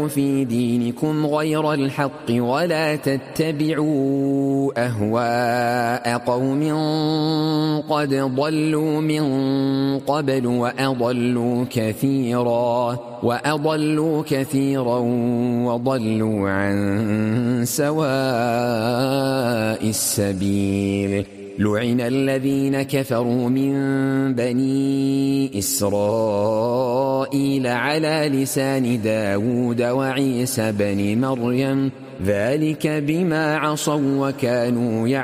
في دينكم غير الحق ولا تتبعوا أهواء قوم قد ضلوا من قبل وأضلوا كثيرا وضلوا عن سواء السبيل. لعن الذين كفروا من بني إسرائيل على لسان داود وعيسى بن مريم ذلك بما عصوا وكانوا يعلمون.